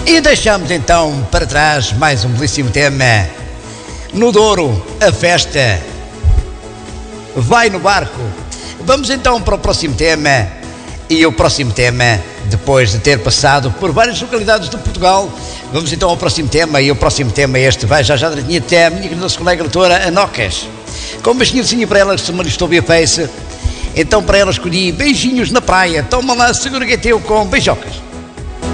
E deixamos então para trás mais um belíssimo tema. No Douro, a festa vai no barco. Vamos então para o próximo tema. E o próximo tema, depois de ter passado por várias localidades de Portugal, vamos então ao próximo tema. E o próximo tema este vai já direitinho até a minha querida colega doutora Anocas. Com um beijinho para elas, se me estou a face. Então para elas escolhi beijinhos na praia. Toma lá, segura que é teu com beijocas.